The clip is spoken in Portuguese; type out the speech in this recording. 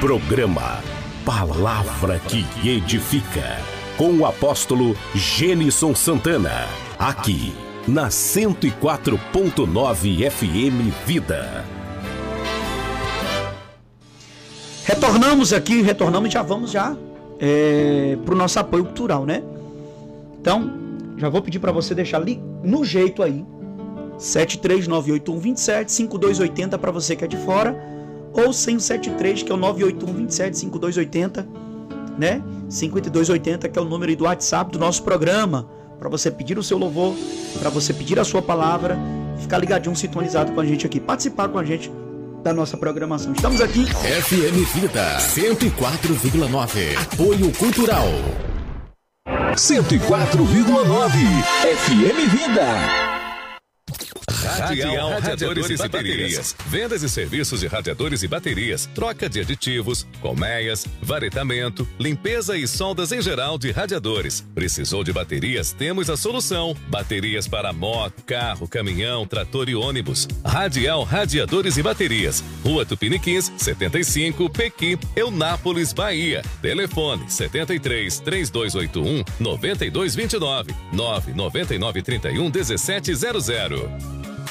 Programa Palavra que Edifica, com o apóstolo Gênison Santana, aqui na 104.9 FM Vida. Retornamos e já vamos para o nosso apoio cultural, né? Então, já vou pedir para você deixar ali no jeito aí, 73981275280 para você que é de fora, ou 173, que é o 981275280, né? 5280, que é o número aí do WhatsApp do nosso programa, para você pedir o seu louvor, para você pedir a sua palavra, ficar ligadinho, sintonizado com a gente aqui, participar com a gente da nossa programação. Estamos aqui. FM Vida 104,9. Apoio Cultural. 104,9 FM Vida. Radial Radiadores e Baterias. Vendas e serviços de radiadores e baterias, troca de aditivos, colmeias, varetamento, limpeza e soldas em geral de radiadores. Precisou de baterias? Temos a solução. Baterias para moto, carro, caminhão, trator e ônibus. Radial Radiadores e Baterias. Rua Tupiniquins, 75, Pequi, Eunápolis, Bahia. Telefone 73 3281 9229 99931 1700.